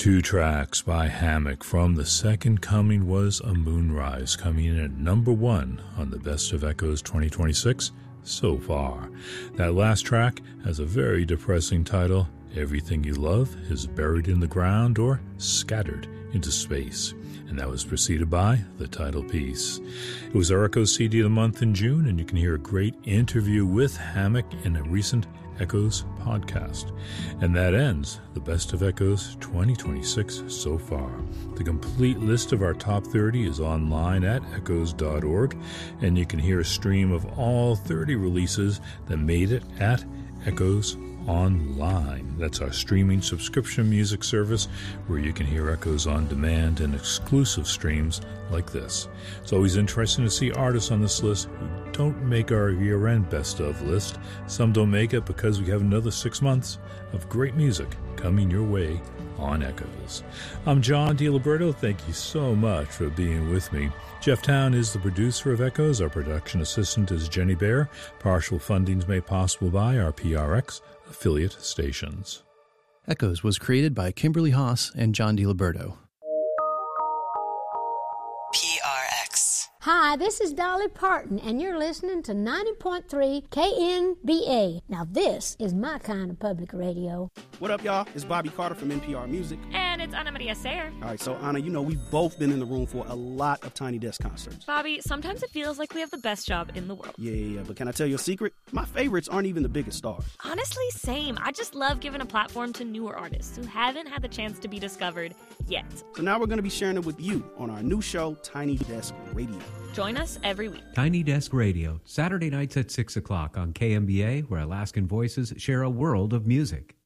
Two tracks by Hammock from The Second Coming was a Moonrise, coming in at number 1 on the Best of Echoes 2026 so far. That last track has a very depressing title, Everything You Love is Buried in the Ground or Scattered into Space. And that was preceded by the title piece. It was our Echoes CD of the month in June, and you can hear a great interview with Hammock in a recent Echoes podcast. And that ends the Best of Echoes 2026 so far. The complete list of our top 30 is online at echoes.org, and you can hear a stream of all 30 releases that made it at Echoes Online. That's our streaming subscription music service where you can hear Echoes on demand and exclusive streams like this. It's always interesting to see artists on this list who don't make our year-end best of list. Some don't make it because we have another 6 months of great music coming your way on Echoes. I'm John DiLiberto. Thank you so much for being with me. Jeff Town is the producer of Echoes. Our production assistant is Jenny Bear. Partial funding is made possible by our PRX affiliate stations. Echoes was created by Kimberly Haas and John DiLiberto. PRX. Hi, this is Dolly Parton, and you're listening to 90.3 KNBA. Now this is my kind of public radio. What up, y'all? It's Bobby Carter from NPR Music. And it's Ana Maria Sayer. All right, so Ana, you know we've both been in the room for a lot of Tiny Desk concerts. Bobby, sometimes it feels like we have the best job in the world. Yeah, but can I tell you a secret? My favorites aren't even the biggest stars. Honestly, same. I just love giving a platform to newer artists who haven't had the chance to be discovered yet. So now we're going to be sharing it with you on our new show, Tiny Desk Radio. Join us every week. Tiny Desk Radio, Saturday nights at 6 o'clock on KMBA, where Alaskan voices share a world of music.